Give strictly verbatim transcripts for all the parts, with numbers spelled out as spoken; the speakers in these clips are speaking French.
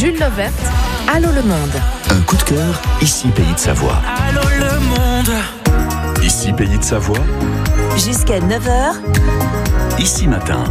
Jules Levert, Allô le monde. Un coup de cœur, ici Pays de Savoie. Allô le monde. Ici Pays de Savoie. Jusqu'à neuf heures. Ici matin.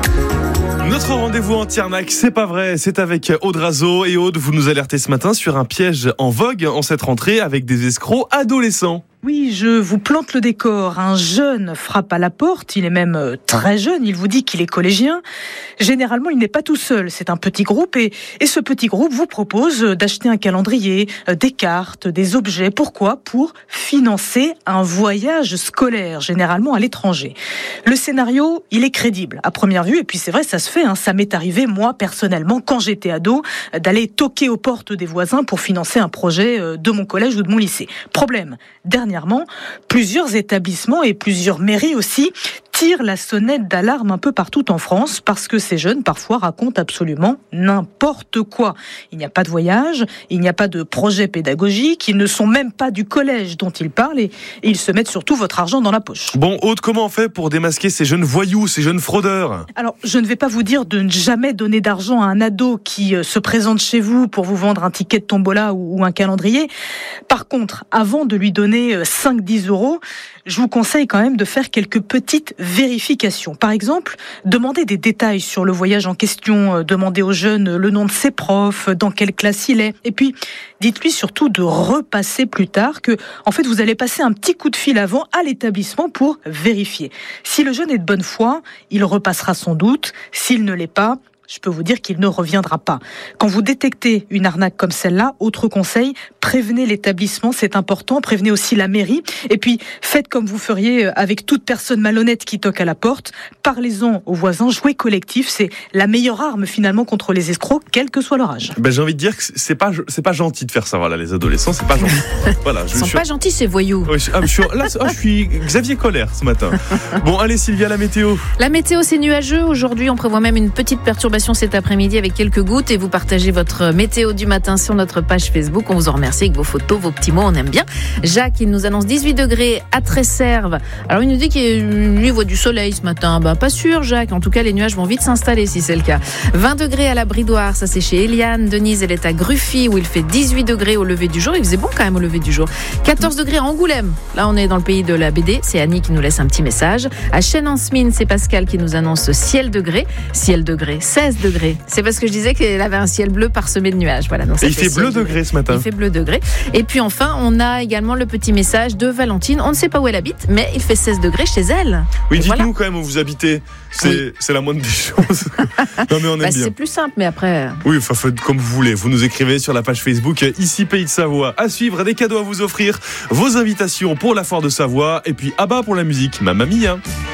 Notre rendez-vous en Tiernac, c'est pas vrai, c'est avec Aude Razo. Et Aude, vous nous alertez ce matin sur un piège en vogue en cette rentrée avec des escrocs adolescents. Oui, je vous plante le décor. Un jeune frappe à la porte, il est même très jeune, il vous dit qu'il est collégien. Généralement, il n'est pas tout seul, c'est un petit groupe et, et ce petit groupe vous propose d'acheter un calendrier, des cartes, des objets. Pourquoi ? Pour financer un voyage scolaire, généralement à l'étranger. Le scénario, il est crédible à première vue et puis c'est vrai, ça se fait. Hein. Ça m'est arrivé, moi, personnellement, quand j'étais ado, d'aller toquer aux portes des voisins pour financer un projet de mon collège ou de mon lycée. Problème, dernièrement, plusieurs établissements et plusieurs mairies aussi tirent la sonnette d'alarme un peu partout en France parce que ces jeunes parfois racontent absolument n'importe quoi. Il n'y a pas de voyage, il n'y a pas de projet pédagogique, ils ne sont même pas du collège dont ils parlent et ils se mettent surtout votre argent dans la poche. Bon, Aude, comment on fait pour démasquer ces jeunes voyous, ces jeunes fraudeurs ? Alors, je ne vais pas vous dire de ne jamais donner d'argent à un ado qui se présente chez vous pour vous vendre un ticket de tombola ou un calendrier. Par contre, avant de lui donner cinq à dix euros, je vous conseille quand même de faire quelques petites vérifications. Par exemple, demandez des détails sur le voyage en question, demandez au jeune le nom de ses profs, dans quelle classe il est. Et puis, dites-lui surtout de repasser plus tard que, en fait, vous allez passer un petit coup de fil avant à l'établissement pour vérifier. Si le jeune est de bonne foi, il repassera sans doute. S'il ne l'est pas, je peux vous dire qu'il ne reviendra pas. Quand vous détectez une arnaque comme celle-là, autre conseil, prévenez l'établissement, c'est important, prévenez aussi la mairie, et puis faites comme vous feriez avec toute personne malhonnête qui toque à la porte, parlez-en aux voisins, jouez collectif, c'est la meilleure arme finalement contre les escrocs, quel que soit leur âge. Ben, j'ai envie de dire que c'est pas, c'est pas gentil de faire ça, voilà, les adolescents, c'est pas gentil. Voilà, je Ils sont suis... pas gentils ces voyous. Ouais, je, ah, je suis, là, ah, je suis Xavier Colère ce matin. Bon, allez Sylvia, la météo. La météo, c'est nuageux. Aujourd'hui, on prévoit même une petite perturbation cet après-midi avec quelques gouttes et vous partagez votre météo du matin sur notre page Facebook. On vous en remercie avec vos photos, vos petits mots, on aime bien. Jacques, il nous annonce dix-huit degrés à Tresserve. Alors, il nous dit qu'il lui voit du soleil ce matin. Bah, pas sûr, Jacques. En tout cas, les nuages vont vite s'installer si c'est le cas. vingt degrés à la Bridoire, ça c'est chez Eliane. Denise, elle est à Gruffy où il fait dix-huit degrés au lever du jour. Il faisait bon quand même au lever du jour. quatorze degrés à Angoulême. Là, on est dans le pays de la B D. C'est Annie qui nous laisse un petit message. À Chêne-en-Smine, c'est Pascal qui nous annonce ciel degré. Ciel degré, seize degrés. C'est parce que je disais qu'il avait un ciel bleu parsemé de nuages. Voilà, donc ça Et il fait bleu degré ce matin. Il fait bleu degré. Et puis enfin, on a également le petit message de Valentine. On ne sait pas où elle habite, mais il fait seize degrés chez elle. Oui, Et dites-nous voilà. quand même où vous habitez. C'est, Oui. c'est la moindre des choses. Non, mais on aime Bah, bien. c'est plus simple, mais après... Oui, enfin, faites comme vous voulez. Vous nous écrivez sur la page Facebook Ici Pays de Savoie. À suivre, des cadeaux à vous offrir, vos invitations pour la Foire de Savoie et puis Abba pour la musique, Mamma Mia.